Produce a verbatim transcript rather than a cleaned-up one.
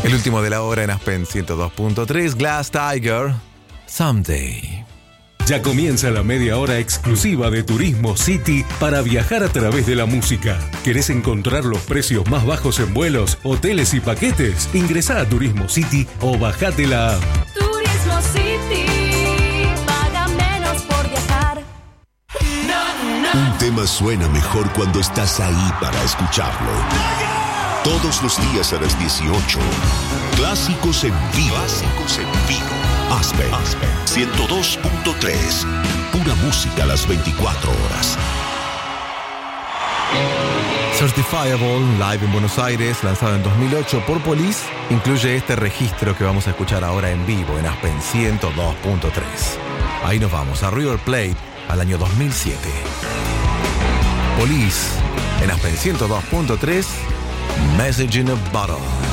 El último de la hora en Aspen ciento dos punto tres, Glass Tiger, Someday. Ya comienza la media hora exclusiva de Turismo City para viajar a través de la música. ¿Querés encontrar los precios más bajos en vuelos, hoteles y paquetes? Ingresá a Turismo City o bajate la app. Turismo City, paga menos por viajar. No, no. Un tema suena mejor cuando estás ahí para escucharlo. Todos los días a las dieciocho. Clásicos en vivo. Clásicos en vivo. Aspen, Aspen ciento dos punto tres. Pura música a las veinticuatro horas. Certifiable, live en Buenos Aires, lanzado en dos mil ocho por Police, incluye este registro que vamos a escuchar ahora en vivo en Aspen ciento dos punto tres. Ahí nos vamos a River Plate al año dos mil siete. Police en Aspen ciento dos punto tres, Message in a Bottle.